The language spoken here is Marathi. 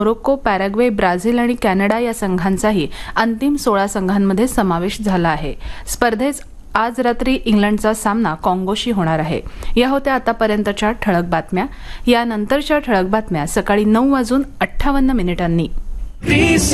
मोरोक्को, पॅराग्वे, ब्राझील आणि कॅनडा या संघांचाही अंतिम 16 संघांमध्ये समावेश झाला आहे. स्पर्धेत आज रात्री इंग्लंडचा सामना कॉंगोशी होणार आहे. या होत्या आतापर्यंतच्या ठळक बातम्या. यानंतरच्या ठळक बातम्या सकाळी 9:58 वाजून